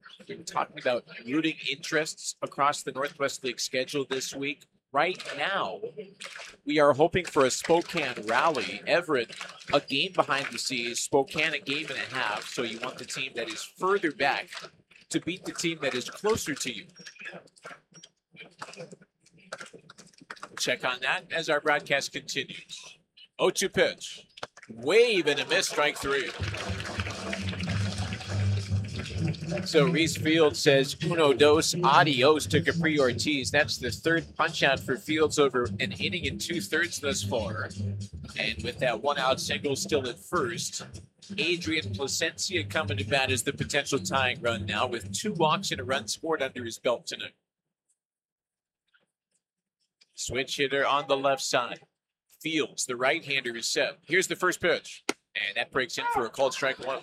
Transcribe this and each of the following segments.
We're talking about rooting interests across the Northwest League schedule this week. Right now, we are hoping for a Spokane rally. Everett, a game behind the Seas. Spokane, a game and a half. So you want the team that is further back to beat the team that is closer to you. Check on that as our broadcast continues. 0-2 pitch. Wave and a miss, strike three. So Reese Fields says, uno dos, adios to Capri Ortiz. That's the third punch out for Fields over an inning and 2/3 thus far. And with that one out single still at first, Adrian Placencia coming to bat as the potential tying run now with 2 walks and a run scored under his belt tonight. Switch hitter on the left side. Fields, the right-hander, is set. Here's the first pitch. And that breaks in for a called strike one.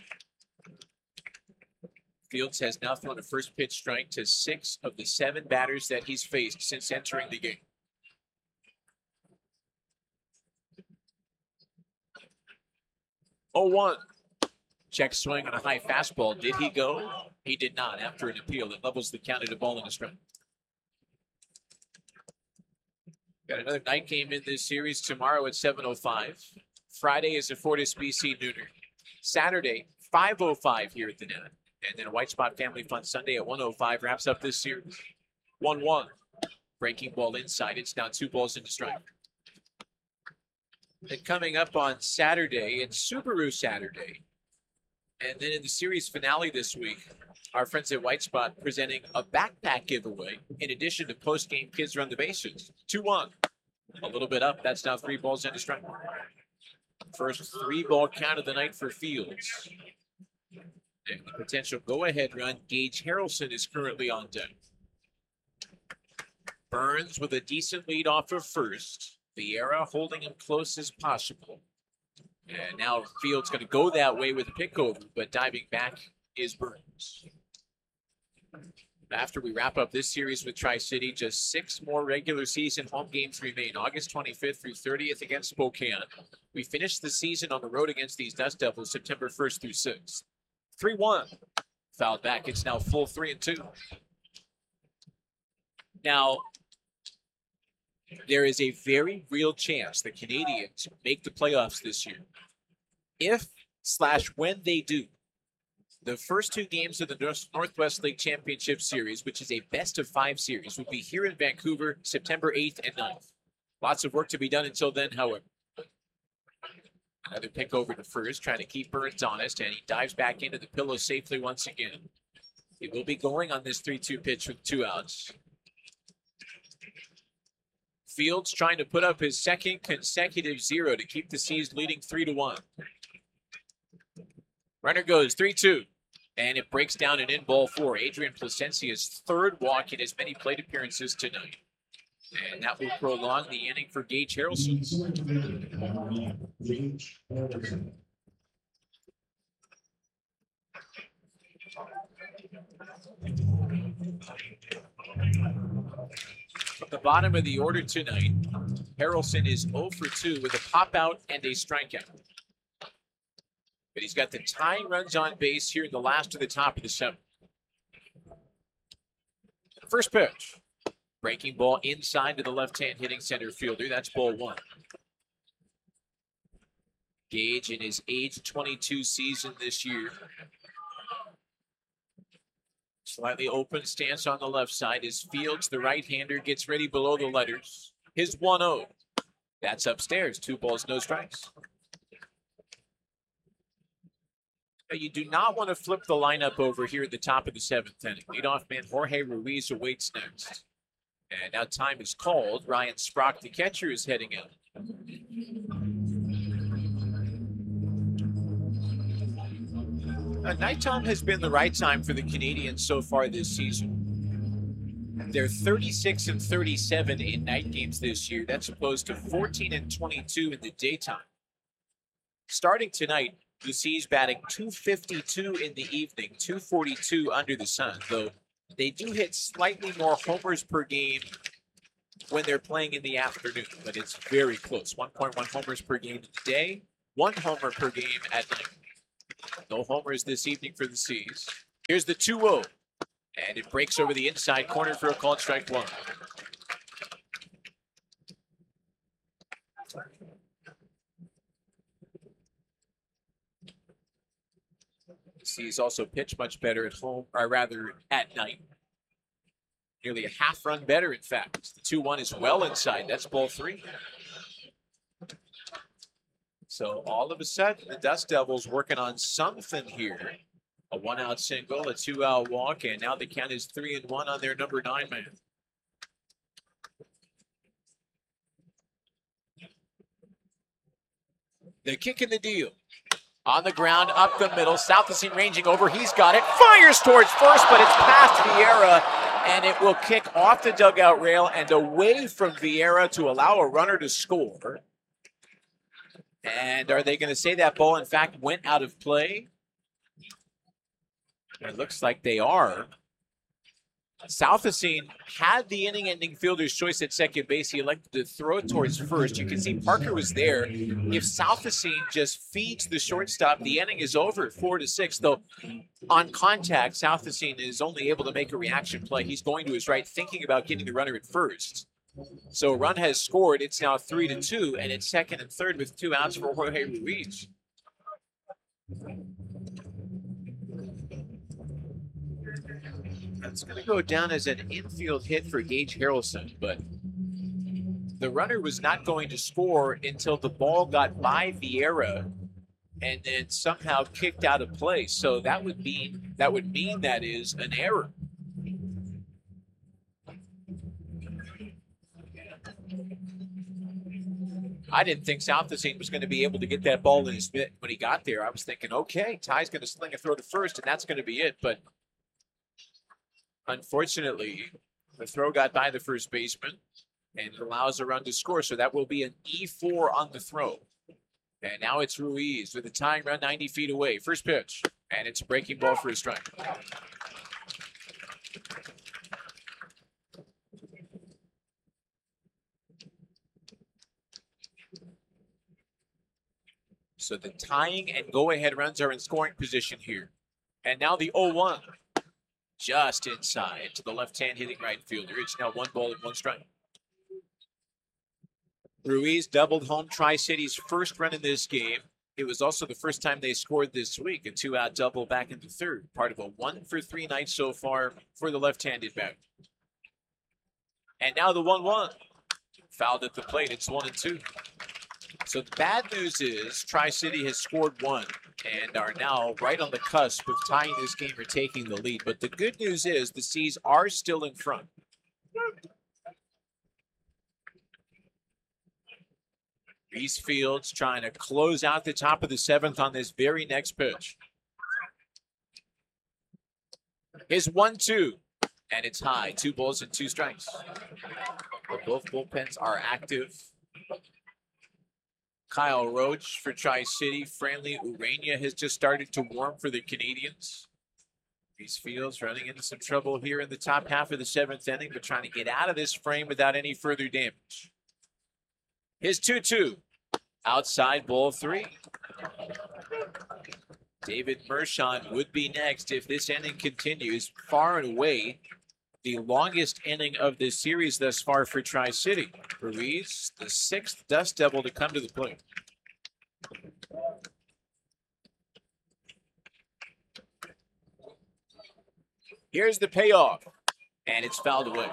Fields has now thrown a first pitch strike to 6 of the 7 batters that he's faced since entering the game. Oh, 1. Check swing on a high fastball. Did he go? He did not after an appeal. It levels the count at a ball and a strike. Got another night game in this series tomorrow at 7:05. Friday is a Fortis BC nooner. Saturday, 5:05 here at the net. And then a White Spot Family Fun Sunday at 1:05 wraps up this series. 1-1. Breaking ball inside. It's now 2 balls into strike. And coming up on Saturday, it's Subaru Saturday. And then in the series finale this week, our friends at White Spot presenting a backpack giveaway in addition to post-game Kids Run the Bases. 2-1. A little bit up. That's now 3 balls into strike. First 3-ball count of the night for Fields. And the potential go-ahead run, Gage Harrelson, is currently on deck. Burns with a decent lead off of first. Vieira holding him close as possible. And now Fields going to go that way with Pickover, but diving back is Burns. After we wrap up this series with Tri-City, just 6 more regular season home games remain, August 25th through 30th against Spokane. We finish the season on the road against these Dust Devils September 1st through 6th. 3-1. Fouled back. It's now full 3-2. Now, there is a very real chance the Canadians make the playoffs this year. If/when they do, the first 2 games of the Northwest League Championship Series, which is a best-of-5 series, will be here in Vancouver September 8th and 9th. Lots of work to be done until then, however. Another pick over to first, trying to keep Burns honest, and he dives back into the pillow safely once again. He will be going on this 3-2 pitch with 2 outs. Fields trying to put up his second consecutive 0 to keep the Seas leading 3-1. Runner goes 3-2, and it breaks down and in ball 4. Adrian Placencia's 3rd walk in as many plate appearances tonight. And that will prolong the inning for Gage Harrelson. From the bottom of the order tonight, Harrelson is 0 for 2 with a pop-out and a strikeout. But he's got the tying runs on base here in the last of the top of the 7th. First pitch. Breaking ball inside to the left-hand hitting center fielder. That's ball 1. Gage in his age 22 season this year. Slightly open stance on the left side as Fields, the right-hander, gets ready below the letters. His 1-0. That's upstairs. 2 balls, no strikes. Now, you do not want to flip the lineup over here at the top of the 7th inning. Leadoff man Jorge Ruiz awaits next. And now time is called. Ryan Sprock, the catcher, is heading out. Nighttime has been the right time for the Canadians so far this season. They're 36-37 in night games this year. That's opposed to 14-22 in the daytime. Starting tonight, the Seas batting .252 in the evening, .242 under the sun, though they do hit slightly more homers per game when they're playing in the afternoon, but it's very close. 1.1 homers per game in the day, 1 homer per game at night. No homers this evening for the Seas. Here's the 2-0. And it breaks over the inside corner for a called strike one. He's also pitched much better at home, or rather at night. Nearly a half run better, in fact. The 2-1 is well inside. That's ball 3. So all of a sudden, the Dust Devils working on something here. A 1-out single, a 2-out walk, and now the count is 3-1 on their number 9 man. The kick in the deal. On the ground, up the middle. Southesine ranging over. He's got it. Fires towards first, but it's past Vieira, and it will kick off the dugout rail and away from Vieira to allow a runner to score. And are they going to say that ball, in fact, went out of play? It looks like they are. Southesine had the inning-ending fielder's choice at second base. He elected to throw it towards first. You can see Parker was there. If Southesine just feeds the shortstop, the inning is over, 4-6. Though on contact, Southesine is only able to make a reaction play. He's going to his right, thinking about getting the runner at first. So a run has scored. It's now 3-2, and it's second and third with 2 outs for Jorge Ruiz. It's going to go down as an infield hit for Gage Harrelson, but the runner was not going to score until the ball got by Vieira and then somehow kicked out of play. So that would mean that is an error. I didn't think Southesine was going to be able to get that ball in his mitt when he got there. I was thinking, okay, Ty's going to sling a throw to first, and that's going to be it. But unfortunately, the throw got by the first baseman and allows a run to score. So that will be an E4 on the throw. And now it's Ruiz with a tying run 90 feet away. First pitch, and it's a breaking ball for a strike. So the tying and go-ahead runs are in scoring position here. And now the 0-1. Just inside to the left-hand hitting right fielder. It's now 1 ball and 1 strike. Ruiz doubled home Tri-City's first run in this game. It was also the first time they scored this week. A 2-out double back in the third. Part of a 1-for-3 night so far for the left-handed batter. And now the 1-1. Fouled at the plate. It's 1-2. So the bad news is Tri-City has scored 1 and are now right on the cusp of tying this game or taking the lead. But the good news is the Seas are still in front. Reese Fields trying to close out the top of the 7th on this very next pitch. His 1-2, and it's high. 2 balls and 2 strikes. But both bullpens are active. Kyle Roach for Tri-City. Franley Urania has just started to warm for the Canadians. Reese Fields running into some trouble here in the top half of the 7th inning, but trying to get out of this frame without any further damage. His 2-2. Outside ball 3. David Mershon would be next if this inning continues. Far and away the longest inning of this series thus far for Tri-City. Ruiz, the 6th Dust Devil to come to the plate. Here's the payoff, and it's fouled away.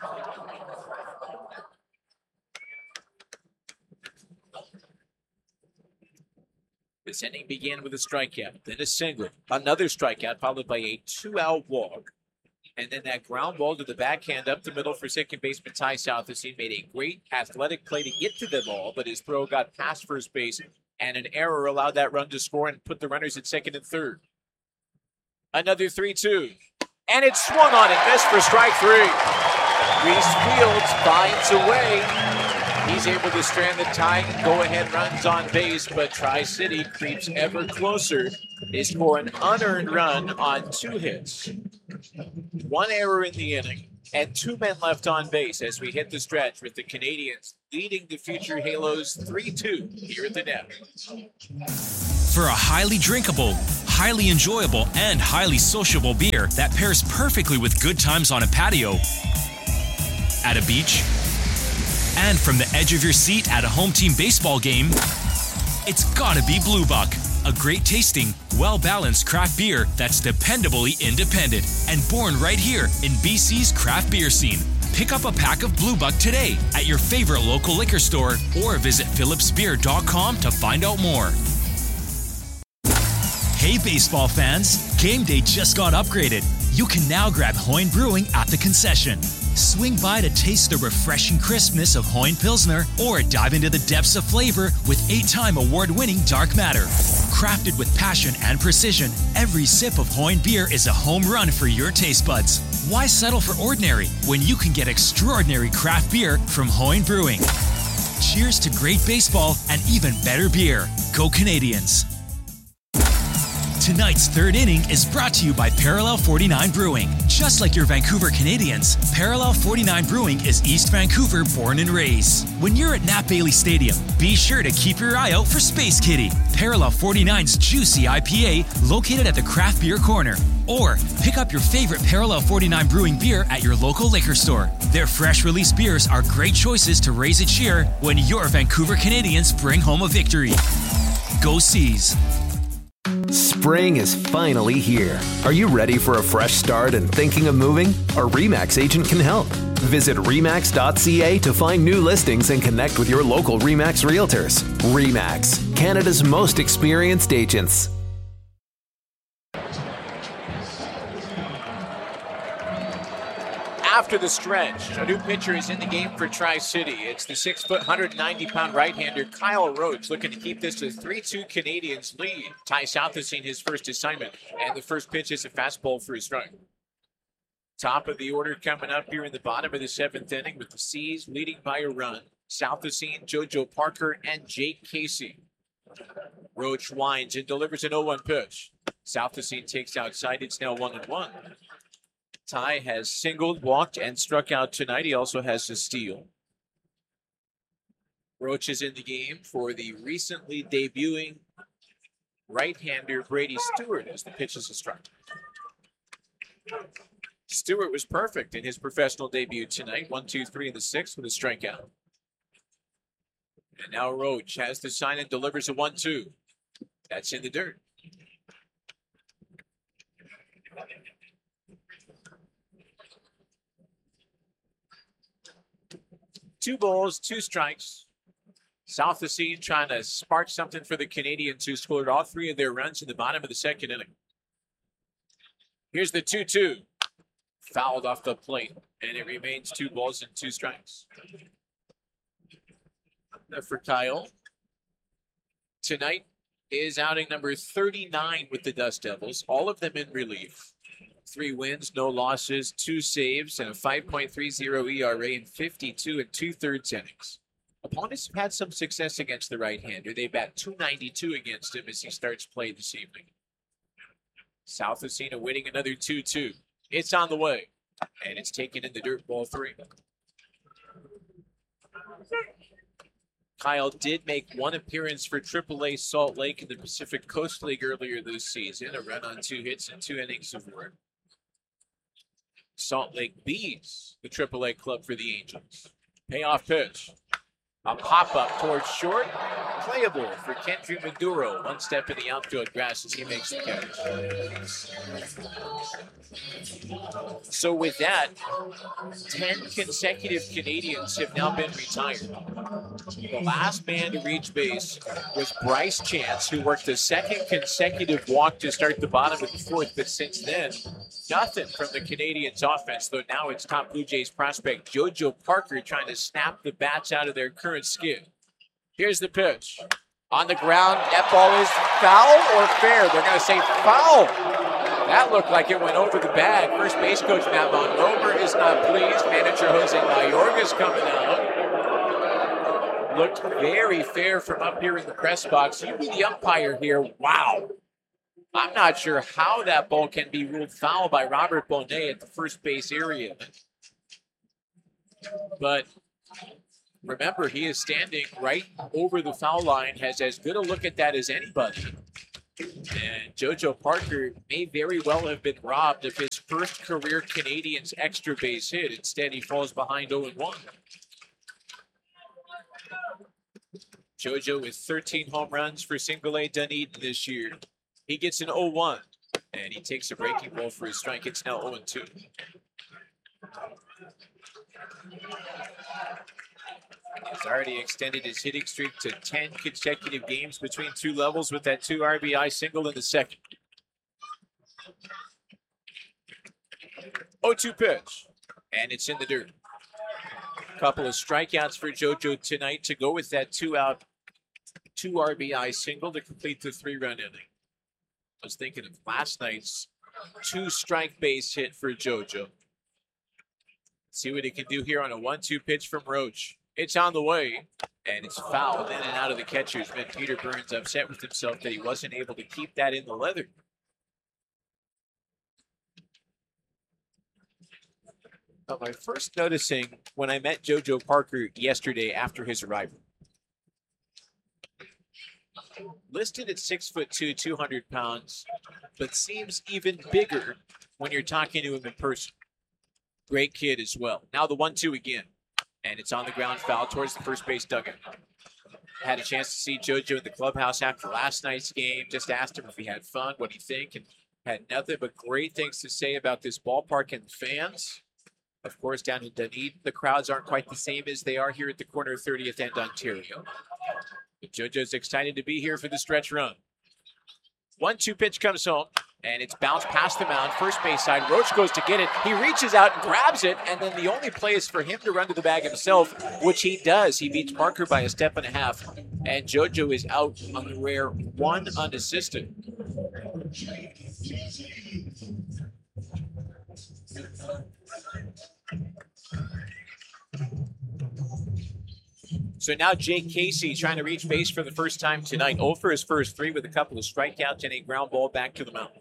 This inning began with a strikeout, then a single, another strikeout, followed by a 2-out walk. And then that ground ball to the backhand up the middle for second baseman Ty Southesine. Made a great athletic play to get to the ball, but his throw got past first base, and an error allowed that run to score and put the runners at second and third. Another 3-2. And it's swung on and missed for strike 3. Reese Fields finds a way. He's able to strand the tying and go-ahead runs on base, but Tri-City creeps ever closer. They score an unearned run on 2 hits. 1 error in the inning, And 2 men left on base as we hit the stretch with the Canadians leading the future Halos 3-2 here at the net. For a highly drinkable, highly enjoyable, and highly sociable beer that pairs perfectly with good times on a patio, at a beach, and from the edge of your seat at a home team baseball game, it's gotta be Blue Buck. A great tasting, well-balanced craft beer that's dependably independent and born right here in BC's craft beer scene. Pick up a pack of Blue Buck today at your favorite local liquor store or visit phillipsbeer.com to find out more. Hey baseball fans, game day just got upgraded. You can now grab Hoyne Brewing at the concession. Swing by to taste the refreshing crispness of Hoyne Pilsner or dive into the depths of flavor with 8-time award-winning Dark Matter. Crafted with passion and precision, every sip of Hoyne beer is a home run for your taste buds. Why settle for ordinary when you can get extraordinary craft beer from Hoyne Brewing? Cheers to great baseball and even better beer. Go Canadians! Tonight's third inning is brought to you by Parallel 49 Brewing. Just like your Vancouver Canadians, Parallel 49 Brewing is East Vancouver born and raised. When you're at Nat Bailey Stadium, be sure to keep your eye out for Space Kitty, Parallel 49's juicy IPA located at the Craft Beer Corner. Or pick up your favorite Parallel 49 Brewing beer at your local liquor store. Their fresh release beers are great choices to raise a cheer when your Vancouver Canadians bring home a victory. Go Seas! Spring is finally here. Are you ready for a fresh start and thinking of moving? A RE/MAX agent can help. Visit remax.ca to find new listings and connect with your local RE/MAX realtors. RE/MAX, Canada's most experienced agents. After the stretch, a new pitcher is in the game for Tri-City. It's the 6-foot, 190-pound right-hander Kyle Roach looking to keep this a 3-2 Canadians lead. Ty South has seen his first assignment, and the first pitch is a fastball for a strike. Top of the order coming up here in the bottom of the 7th inning with the Seas leading by a run. South has seen JoJo Parker and Jake Casey. Roach winds and delivers an 0-1 pitch. South has seen takes outside. It's now 1-1. Ty has singled, walked, and struck out tonight. He also has a steal. Roach is in the game for the recently debuting right-hander Brady Stewart as the pitch is a strike. Stewart was perfect in his professional debut tonight. 1-2-3 in the 6th with a strikeout. And now Roach has the sign and delivers a 1-2. That's in the dirt. Two balls, two strikes. South of Sea trying to spark something for the Canadians who scored all three of their runs in the bottom of the 2nd inning. Here's the 2-2. Fouled off the plate, and it remains 2 balls and 2 strikes. For Kyle, tonight is outing number 39 with the Dust Devils, all of them in relief. 3 wins, no losses, 2 saves, and a 5.30 ERA in 52 2/3 innings. Opponents have had some success against the right-hander. They bat .292 against him as he starts play this evening. South has seen a winning another 2-2. It's on the way, and it's taken in the dirt, ball 3. Kyle did make one appearance for AAA Salt Lake in the Pacific Coast League earlier this season, a run on 2 hits and 2 innings of work. Salt Lake beats the AAA club for the Angels. Payoff pitch. A pop-up towards short. Playable for Kendry Maduro. 1 step in the outfield grass as he makes the catch. So with that, 10 consecutive Canadians have now been retired. The last man to reach base was Bryce Chance, who worked a 2nd consecutive walk to start the bottom of the 4th, but since then, nothing from the Canadians offense, though now it's top Blue Jays prospect JoJo Parker trying to snap the bats out of their current skid. Here's the pitch. On the ground, that ball is foul or fair? They're going to say foul. That looked like it went over the bag. First base coach Matt Von Romer is not pleased. Manager Jose Mayorga's coming out. Looked very fair from up here in the press box. You be the umpire here. Wow. I'm not sure how that ball can be ruled foul by Robert Bonet at the first base area. But remember, he is standing right over the foul line, has as good a look at that as anybody. And JoJo Parker may very well have been robbed of his first career Canadiens extra base hit. Instead, he falls behind 0-1. JoJo with 13 home runs for Single A Dunedin this year. He gets an 0-1, and he takes a breaking ball for his strike. It's now 0-2. He's already extended his hitting streak to 10 consecutive games between two levels with that 2 RBI single in the second. 0-2 pitch, and it's in the dirt. A couple of strikeouts for JoJo tonight to go with that 2-out, 2 RBI single to complete the 3-run inning. I was thinking of last night's 2-strike base hit for JoJo. See what he can do here on a 1-2 pitch from Roach. It's on the way, and it's fouled in and out of the catcher's mitt. Peter Burns upset with himself that he wasn't able to keep that in the leather. Now, my first noticing when I met JoJo Parker yesterday after his arrival. Listed at 6'2", 200 pounds, but seems even bigger when you're talking to him in person. Great kid as well. Now the 1-2 again. And it's on the ground, foul towards the first base dugout. Had a chance to see JoJo in the clubhouse after last night's game. Just asked him if he had fun, what he think, and had nothing but great things to say about this ballpark and the fans. Of course, down in Dunedin, the crowds aren't quite the same as they are here at the corner of 30th and Ontario. But JoJo's excited to be here for the stretch run. 1-2 pitch comes home, and it's bounced past the mound, first base side. Roach goes to get it. He reaches out and grabs it, and then the only play is for him to run to the bag himself, which he does. He beats Parker by a step and a half, and JoJo is out on the rare 1 unassisted. So now Jake Casey trying to reach base for the first time tonight. 0 for his first 3 with a couple of strikeouts and a ground ball back to the mound.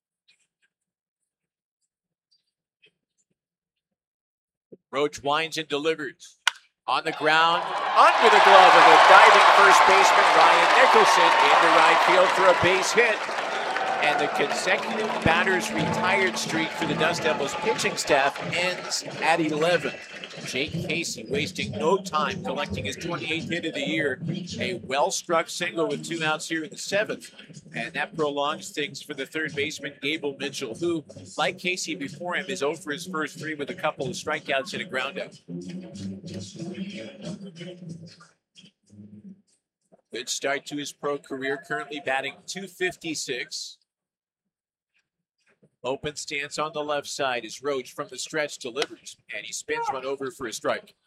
Roach winds and delivers. On the ground, under the glove of a diving first baseman, Ryan Nicholson, into right field for a base hit. And the consecutive batters retired streak for the Dust Devils pitching staff ends at 11. Jake Casey wasting no time collecting his 28th hit of the year. A well-struck single with 2 outs here in the 7th. And that prolongs things for the third baseman, Gable Mitchell, who, like Casey before him, is 0 for his first 3 with a couple of strikeouts and a groundout. Good start to his pro career, currently batting .256. Open stance on the left side as Roach from the stretch delivers, and he spins one over for a strike.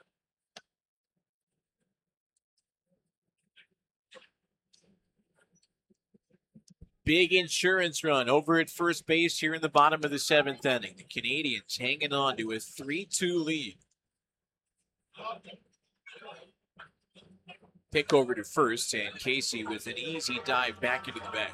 Big insurance run over at first base here in the bottom of the 7th inning. The Canadiens hanging on to a 3-2 lead. Pick over to first, and Casey with an easy dive back into the bag.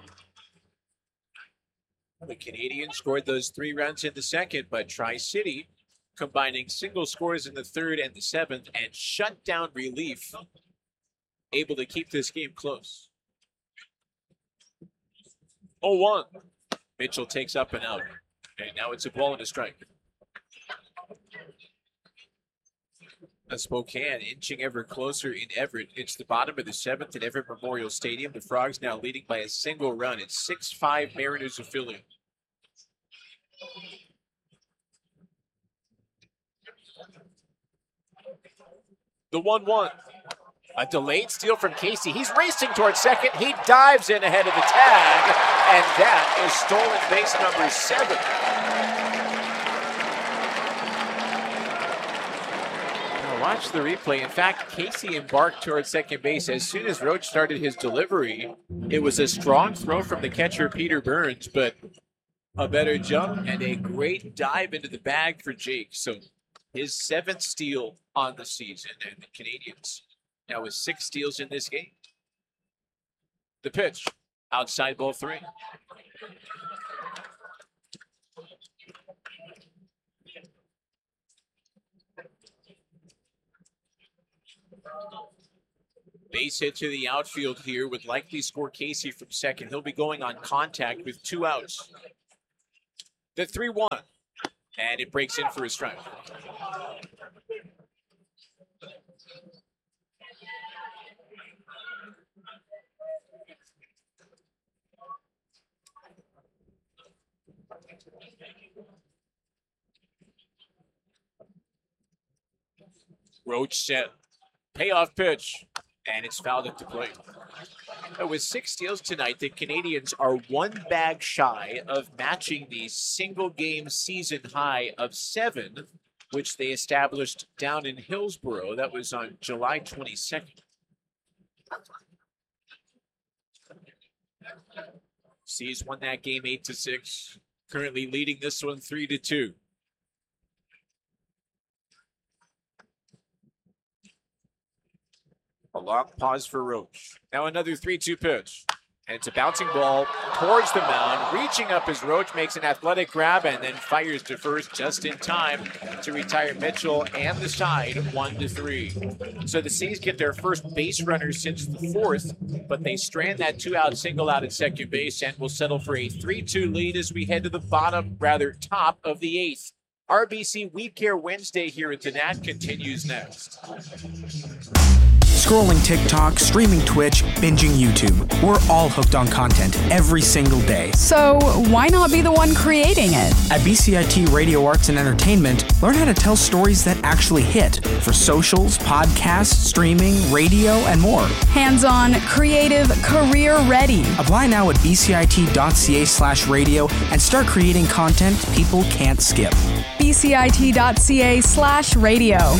The Canadiens scored those 3 runs in the second, but Tri-City combining single scores in the 3rd and the 7th and shut down relief, able to keep this game close. 0-1. Mitchell takes up and out, and now it's a ball and a strike. Spokane inching ever closer in Everett. It's the bottom of the 7th at Everett Memorial Stadium. The Frogs now leading by a single run. It's 6-5 Mariners affiliate. The 1-1. A delayed steal from Casey. He's racing towards second. He dives in ahead of the tag, and that is stolen base number 7. Watch the replay. In fact, Casey embarked towards second base. As soon as Roach started his delivery, it was a strong throw from the catcher, Peter Burns, but a better jump and a great dive into the bag for Jake. So his 7th steal on the season, and the Canadiens now with 6 steals in this game. The pitch, outside ball 3. Base hit to the outfield here would likely score Casey from second. He'll be going on contact with 2 outs. The 3-1. And it breaks in for a strike. Roach set. Payoff pitch. And it's fouled at the plate. With 6 steals tonight, the Canadians are 1 bag shy of matching the single-game season high of 7, which they established down in Hillsborough. That was on July 22nd. C's won that game 8-6. Currently leading this one 3-2. A long pause for Roach. Now another 3-2 pitch. And it's a bouncing ball towards the mound. Reaching up as Roach makes an athletic grab and then fires to first just in time to retire Mitchell and the side 1-3. So the C's get their first base runner since the 4th, but they strand that 2-out single out at second base and will settle for a 3-2 lead as we head to the top of the 8th. RBC We Care Wednesday here at the Nat continues next. Scrolling TikTok, streaming Twitch, binging YouTube. We're all hooked on content every single day. So why not be the one creating it? At BCIT Radio Arts and Entertainment, learn how to tell stories that actually hit for socials, podcasts, streaming, radio, and more. Hands-on, creative, career-ready. Apply now at bcit.ca/radio and start creating content people can't skip. bcit.ca/radio.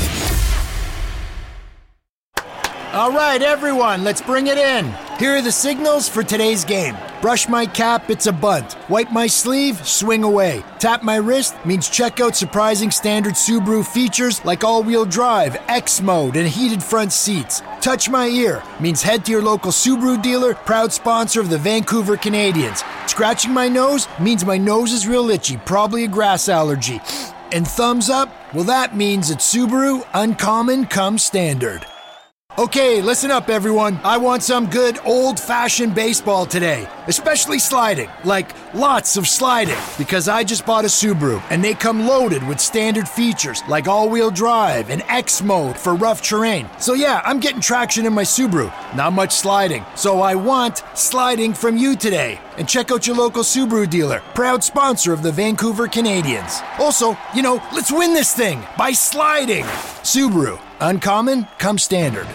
All right, everyone, let's bring it in. Here are the signals for today's game. Brush my cap, it's a bunt. Wipe my sleeve, swing away. Tap my wrist means check out surprising standard Subaru features like all-wheel drive, X mode, and heated front seats. Touch my ear means head to your local Subaru dealer, proud sponsor of the Vancouver Canadians. Scratching my nose means my nose is real itchy, probably a grass allergy. And thumbs up, well, that means it's Subaru Uncommon come standard. Okay, listen up, everyone. I want some good old-fashioned baseball today, especially sliding, like lots of sliding, because I just bought a Subaru, and they come loaded with standard features like all-wheel drive and X mode for rough terrain. So yeah, I'm getting traction in my Subaru. Not much sliding. So I want sliding from you today. And check out your local Subaru dealer, proud sponsor of the Vancouver Canadians. Also, let's win this thing by sliding. Subaru, Uncommon, come standard.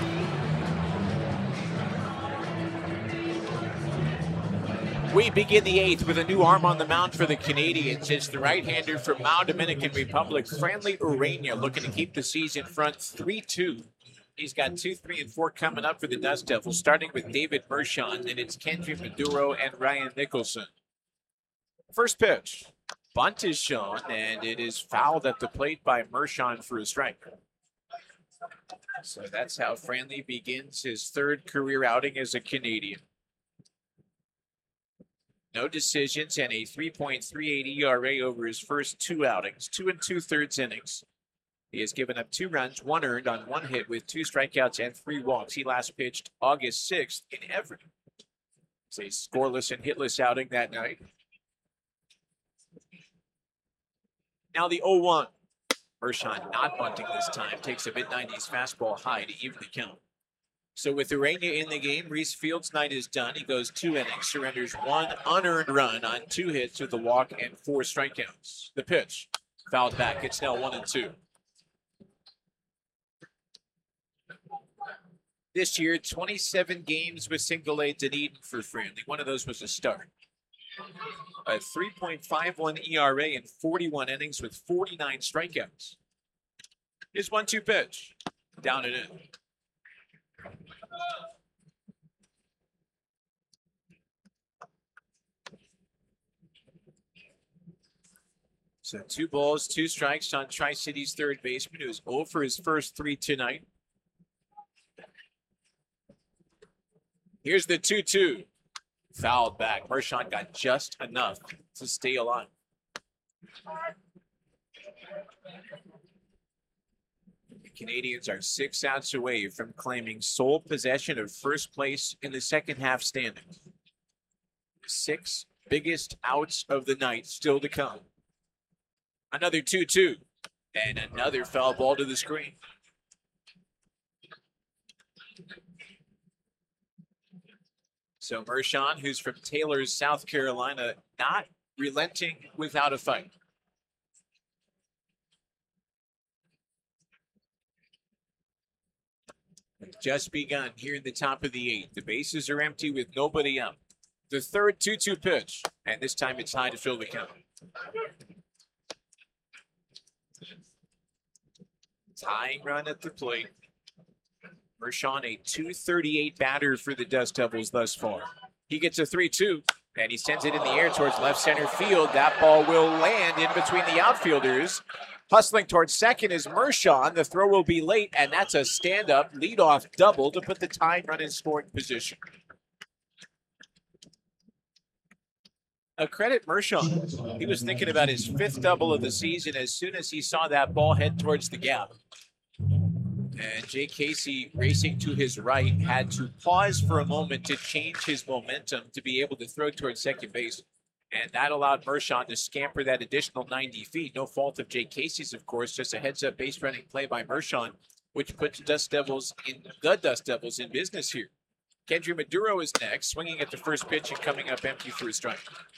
We begin the 8th with a new arm on the mound for the Canadians. It's the right-hander from Mao, Dominican Republic, Franley Urania, looking to keep the C's in front 3-2. He's got 2, 3, and 4 coming up for the Dust Devils, starting with David Mershon. Then it's Kendry Maduro and Ryan Nicholson. First pitch. Bunt is shown, and it is fouled at the plate by Mershon for a strike. So that's how Franley begins his 3rd career outing as a Canadian. No decisions and a 3.38 ERA over his first 2 outings, 2 2/3 innings. He has given up 2 runs, 1 earned on 1 hit with 2 strikeouts and 3 walks. He last pitched August 6th in Everett. It's a scoreless and hitless outing that night. Now the 0-1. Mershon not bunting this time. Takes a mid-90s fastball high to even the count. So with Urania in the game, Reese Fields' night is done. He goes 2 innings, surrenders 1 unearned run on 2 hits with a walk and 4 strikeouts. The pitch, fouled back. It's now 1-2. This year, 27 games with single A Dunedin for Franley. One of those was a start. A 3.51 ERA in 41 innings with 49 strikeouts. His 1-2 pitch, down and in. So 2 balls, 2 strikes on Tri-City's third baseman, who's 0 for his first 3 tonight. Here's the 2-2. Fouled back. Mershon got just enough to stay alive. The Canadians are 6 outs away from claiming sole possession of first place in the second half standings. 6 biggest outs of the night still to come. Another 2-2 and another foul ball to the screen. So Mershon, who's from Taylors, South Carolina, not relenting without a fight. Just begun here in the top of the 8th. The bases are empty with nobody out. The third 2-2 pitch, and this time it's high to fill the count. Tying run at the plate. Mershon, a .238 batter for the Dust Devils thus far. He gets a 3-2, and he sends it in the air towards left center field. That ball will land in between the outfielders. Hustling towards second is Mershon. The throw will be late, and that's a stand-up leadoff double to put the tying run in scoring position. A credit Mershon. He was thinking about his 5th double of the season as soon as he saw that ball head towards the gap. And Jake Casey, racing to his right, had to pause for a moment to change his momentum to be able to throw towards second base. And that allowed Mershon to scamper that additional 90 feet. No fault of Jake Casey's, of course, just a heads-up base running play by Mershon, which puts the Dust Devils in business here. Kendry Maduro is next, swinging at the first pitch and coming up empty for a strike.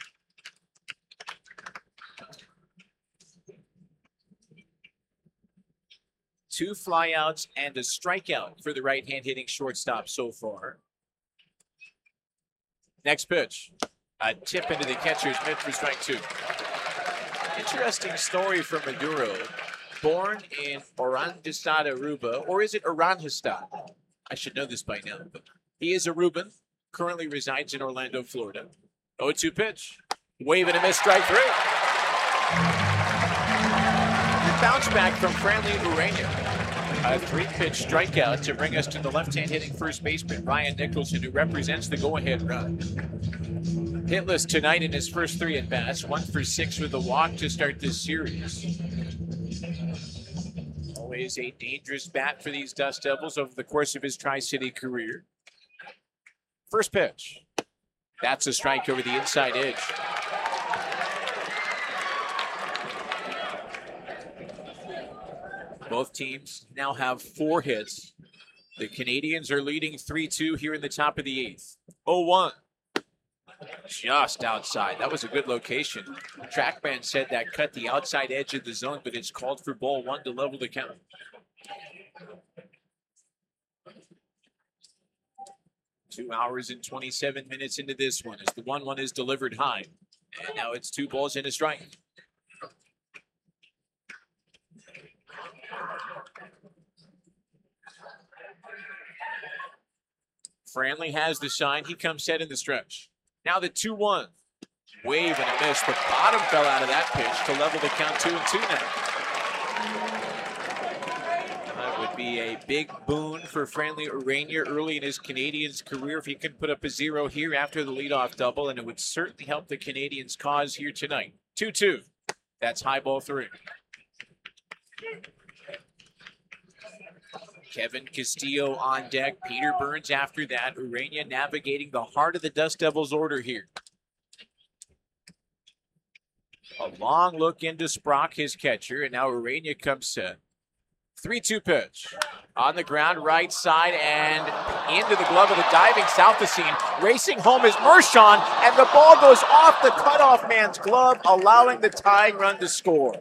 Two flyouts and a strikeout for the right-hand hitting shortstop so far. Next pitch, a tip into the catcher's mitt for strike 2. Interesting story from Maduro. Born in Oranjestad, Aruba, or is it Oranjestad? I should know this by now, but he is Aruban, currently resides in Orlando, Florida. 0-2 pitch, wave and a miss, strike 3. Bounce back from Franley Urania. A 3-pitch strikeout to bring us to the left-hand hitting first baseman, Ryan Nicholson, who represents the go-ahead run. Hitless tonight in his first 3 at-bats, 1 for 6 with a walk to start this series. Always a dangerous bat for these Dust Devils over the course of his Tri-City career. First pitch. That's a strike over the inside edge. Both teams now have 4 hits. The Canadians are leading 3-2 here in the top of the 8th. 0-1. Just outside. That was a good location. Trackman said that cut the outside edge of the zone, but it's called for ball 1 to level the count. Two hours and 27 minutes into this one as the 1-1 is delivered high. And now it's 2 balls and a strike. Franley has the shine. He comes set in the stretch. Now the 2-1. Wave and a miss. The bottom fell out of that pitch to level the count 2-2 now. That would be a big boon for Franley Urania early in his Canadians career if he can put up a 0 here after the leadoff double, and it would certainly help the Canadians' cause here tonight. 2-2. That's high ball 3. Kevin Castillo on deck. Peter Burns after that. Urania navigating the heart of the Dust Devils order here. A long look into Sprock, his catcher, and now Urania comes set. 3-2 pitch. On the ground, right side, and into the glove of the diving Southacene. Racing home is Mershon, and the ball goes off the cutoff man's glove, allowing the tying run to score.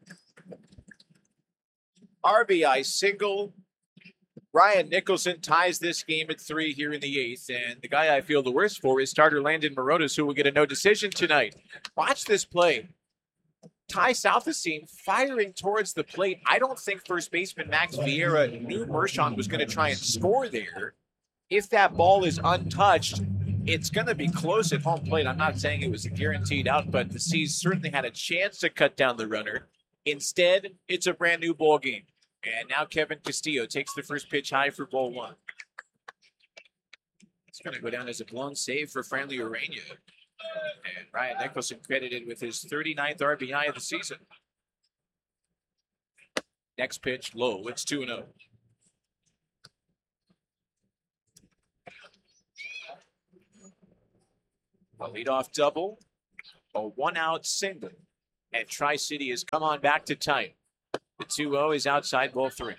RBI single. Ryan Nicholson ties this game at 3 here in the 8th, and the guy I feel the worst for is starter Landon Morotas, who will get a no decision tonight. Watch this play. Ty Southacene firing towards the plate. I don't think first baseman Max Vieira knew Mershon was going to try and score there. If that ball is untouched, it's going to be close at home plate. I'm not saying it was a guaranteed out, but the C's certainly had a chance to cut down the runner. Instead, it's a brand new ball game. And now Kevin Castillo takes the first pitch high for ball 1. It's going to go down as a blown save for Franley Urania. And Ryan Nicholson credited with his 39th RBI of the season. Next pitch, low. It's 2-0. A leadoff double, a one-out single, and Tri-City has come on back to tight. The 2-0 is outside ball 3.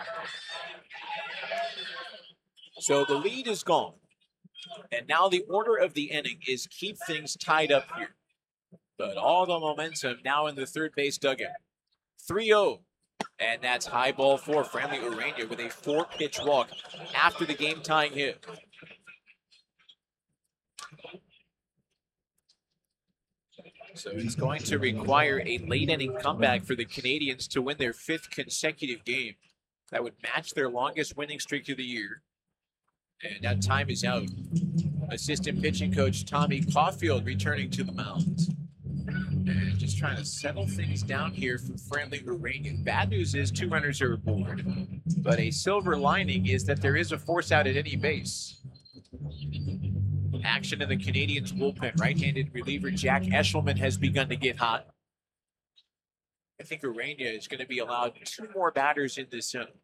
So the lead is gone. And now the order of the inning is keep things tied up here. But all the momentum now in the third base dugout. 3-0. And that's high ball 4. Franley Urania with a 4-pitch walk after the game-tying hit. So it's going to require a late-inning comeback for the Canadians to win their 5th consecutive game. That would match their longest winning streak of the year. And that time is out. Assistant pitching coach Tommy Caulfield returning to the mound. And just trying to settle things down here for Franley Urania. Bad news is 2 runners are aboard. But a silver lining is that there is a force out at any base. Action in the Canadians bullpen. Right-handed reliever Jack Eshelman has begun to get hot. I think Urania is going to be allowed 2 more batters in this inning.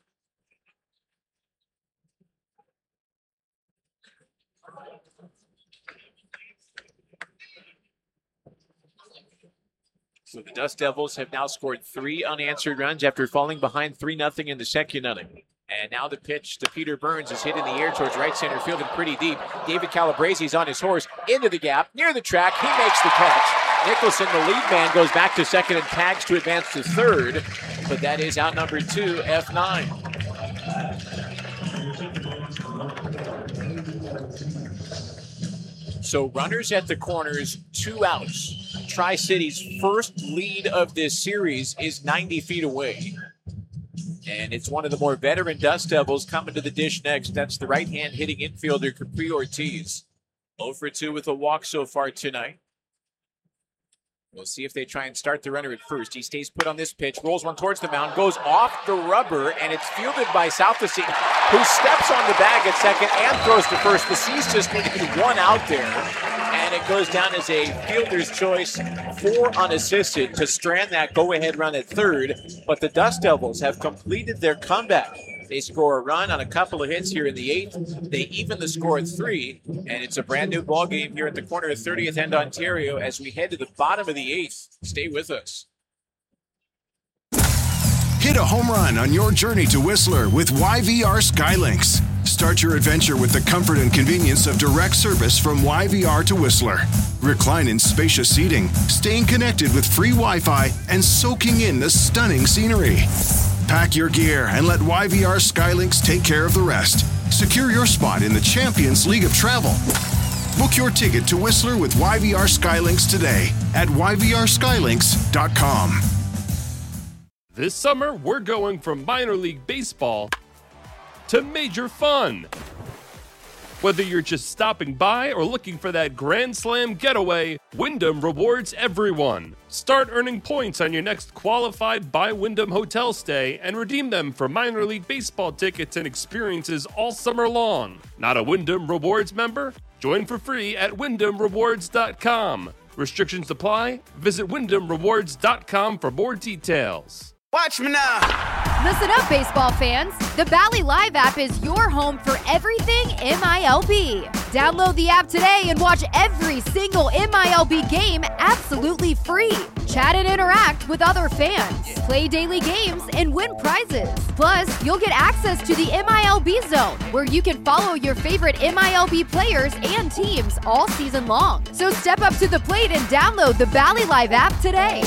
So the Dust Devils have now scored 3 unanswered runs after falling behind 3-0 in the second inning. And now the pitch to Peter Burns is hit in the air towards right center field and pretty deep. David Calabrese on his horse into the gap, near the track. He makes the catch. Nicholson, the lead man, goes back to second and tags to advance to third. But that is out number 2, F9. So runners at the corners, 2 outs. Tri-City's first lead of this series is 90 feet away. And it's one of the more veteran Dust Devils coming to the dish next. That's the right-hand hitting infielder, Capri Ortiz. 0 for 2 with a walk so far tonight. We'll see if they try and start the runner at first. He stays put on this pitch, rolls one towards the mound, goes off the rubber, and it's fielded by Southesy, who steps on the bag at second and throws to first. The Seas just need to be 1 out there, and it goes down as a fielder's choice, 4 unassisted, to strand that go-ahead run at third. But the Dust Devils have completed their comeback. They score a run on a couple of hits here in the 8th. They even the score at 3, and it's a brand new ball game here at the corner of 30th and Ontario as we head to the bottom of the 8th. Stay with us. Hit a home run on your journey to Whistler with YVR Skylinks. Start your adventure with the comfort and convenience of direct service from YVR to Whistler. Recline in spacious seating, staying connected with free Wi-Fi, and soaking in the stunning scenery. Pack your gear and let YVR Skylinks take care of the rest. Secure your spot in the Champions League of Travel. Book your ticket to Whistler with YVR Skylinks today at yvrskylynks.com. This summer, we're going from minor league baseball to major fun. Whether you're just stopping by or looking for that Grand Slam getaway, Wyndham rewards everyone. Start earning points on your next qualified by Wyndham hotel stay and redeem them for minor league baseball tickets and experiences all summer long. Not a Wyndham Rewards member? Join for free at wyndhamrewards.com. Restrictions apply. Visit wyndhamrewards.com for more details. Watch me now. Listen up, baseball fans. The Bally Live app is your home for everything MILB. Download the app today and watch every single MILB game absolutely free. Chat and interact with other fans. Play daily games and win prizes. Plus, you'll get access to the MILB Zone, where you can follow your favorite MILB players and teams all season long. So step up to the plate and download the Bally Live app today.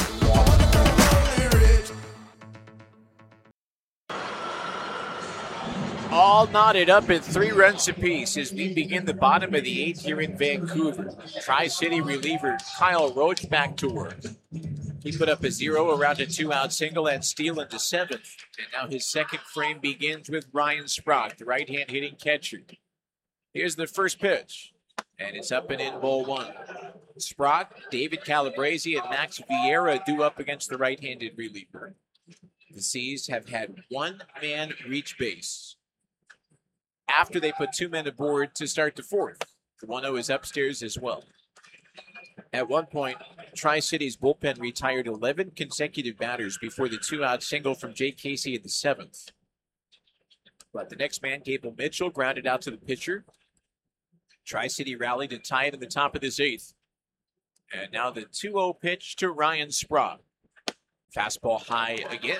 All knotted up at 3 runs apiece as we begin the bottom of the 8th here in Vancouver. Tri-City reliever Kyle Roach back to work. He put up a 0 around a 2-out single and steal into 7th. And now his second frame begins with Ryan Sprock, the right-hand hitting catcher. Here's the first pitch, and it's up and in, ball 1. Sprock, David Calabrese, and Max Vieira due up against the right-handed reliever. The Seas have had 1 man reach base after they put 2 men aboard to start the 4th. The 1-0 is upstairs as well. At one point, Tri-City's bullpen retired 11 consecutive batters before the 2-out single from Jay Casey in the 7th. But the next man, Gable Mitchell, grounded out to the pitcher. Tri-City rallied and tied in the top of this 8th. And now the 2-0 pitch to Ryan Sprague. Fastball high again.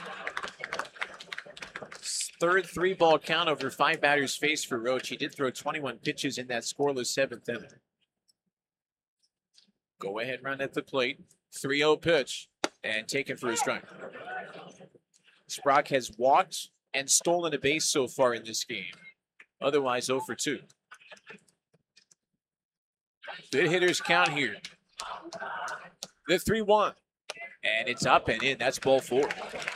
Third 3-ball count over 5 batters faced for Roach. He did throw 21 pitches in that scoreless 7th inning. Go ahead run at the plate. 3-0 pitch and taken for a strike. Sprague has walked and stolen a base so far in this game. Otherwise 0 for 2. Good hitters count here. The 3-1. And it's up and in. That's ball 4.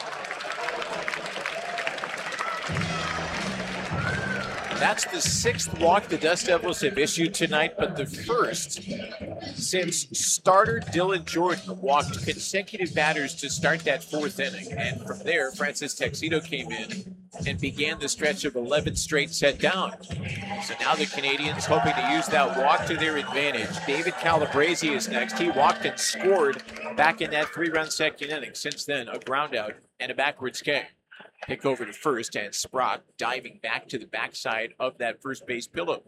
That's the 6th walk the Dust Devils have issued tonight, but the first since starter Dylan Jordan walked consecutive batters to start that 4th inning. And from there, Francis Texedo came in and began the stretch of 11 straight set down. So now the Canadians hoping to use that walk to their advantage. David Calabrese is next. He walked and scored back in that 3-run 2nd inning. Since then, a ground out and a backwards K. Pick over to first, and Sprague diving back to the backside of that first base pillow.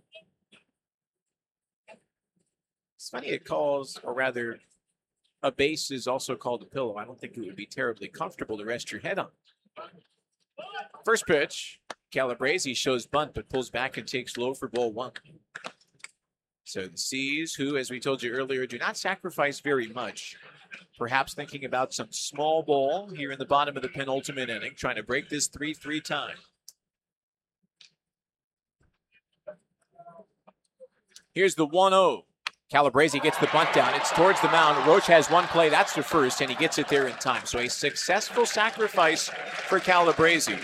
It's funny it calls, or rather, a base is also called a pillow. I don't think it would be terribly comfortable to rest your head on. First pitch, Calabrese shows bunt, but pulls back and takes low for ball 1. So the C's, who, as we told you earlier, do not sacrifice very much, perhaps thinking about some small ball here in the bottom of the penultimate inning, trying to break this 3-3 tie. Here's the 1-0. Calabrese gets the bunt down. It's towards the mound. Roach has one play. That's the first, and he gets it there in time. So a successful sacrifice for Calabrese.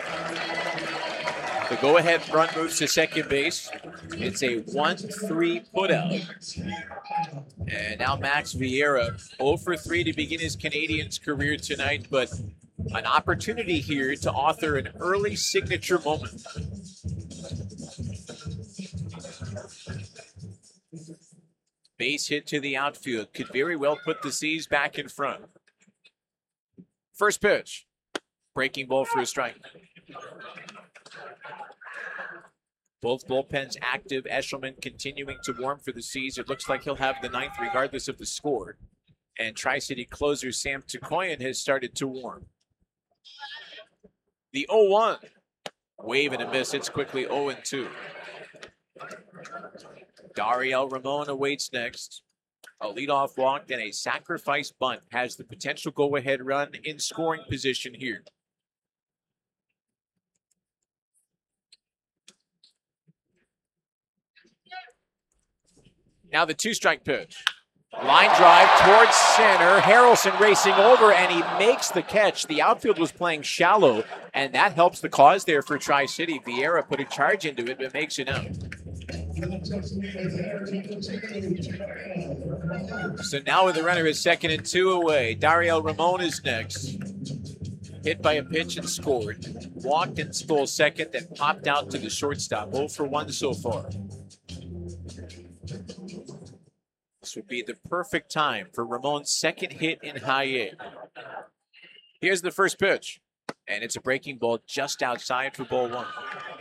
The go-ahead run moves to second base. It's a 1-3 putout. And now Max Vieira, 0 for 3 to begin his Canadiens career tonight, but an opportunity here to author an early signature moment. Base hit to the outfield. Could very well put the C's back in front. First pitch. Breaking ball for a strike. Both bullpens active. Eshelman continuing to warm for the C's. It looks like he'll have the 9th regardless of the score. And Tri-City closer Sam Tukoyan has started to warm. The 0-1. Wave and a miss. It's quickly 0-2. Dariel Ramon awaits next. A leadoff walk and a sacrifice bunt has the potential go-ahead run in scoring position here. Now the 2-strike pitch. Line drive towards center. Harrelson racing over, and he makes the catch. The outfield was playing shallow, and that helps the cause there for Tri-City. Vieira put a charge into it, but makes it out. So now with the runner at 2nd and 2 away, Dariel Ramon is next. Hit by a pitch and scored. Walked and stole second, then popped out to the shortstop. 0 for 1 so far. This would be the perfect time for Ramon's 2nd hit in high A. Here's the first pitch, and it's a breaking ball just outside for ball 1.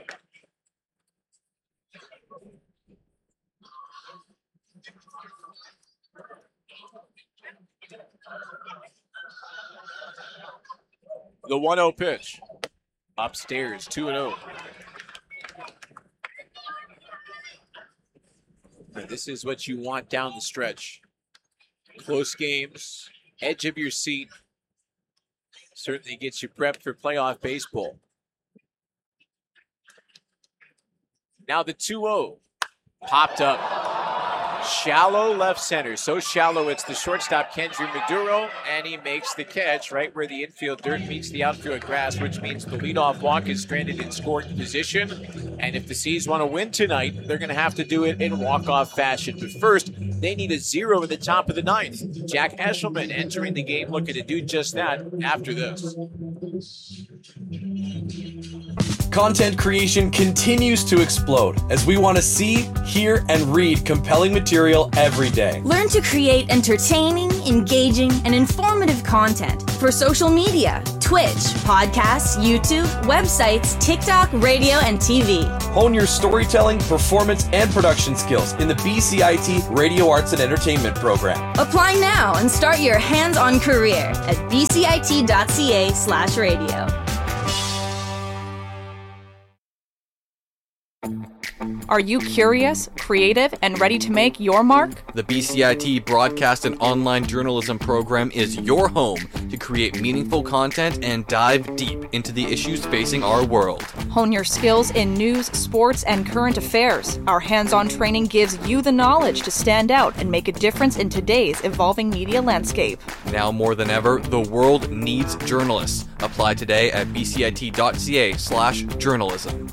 The 1-0 pitch. Upstairs, 2-0. This is what you want down the stretch. Close games, edge of your seat. Certainly gets you prepped for playoff baseball. Now the 2-0. Popped up. Shallow left center. So shallow it's the shortstop, Kendry Maduro, and he makes the catch right where the infield dirt meets the outfield grass, which means the leadoff walk is stranded in scoring position. And if the C's want to win tonight, they're going to have to do it in walk-off fashion. But first, they need a 0 in the top of the 9th. Jack Eshelman entering the game looking to do just that after this. Content creation continues to explode as we want to see, hear, and read compelling material every day. Learn to create entertaining, engaging, and informative content for social media, Twitch, podcasts, YouTube, websites, TikTok, radio, and TV. Hone your storytelling, performance, and production skills in the BCIT Radio Arts and Entertainment program. Apply now and start your hands-on career at bcit.ca/radio. Are you curious, creative, and ready to make your mark? The BCIT Broadcast and Online Journalism program is your home to create meaningful content and dive deep into the issues facing our world. Hone your skills in news, sports, and current affairs. Our hands-on training gives you the knowledge to stand out and make a difference in today's evolving media landscape. Now more than ever, the world needs journalists. Apply today at bcit.ca/journalism.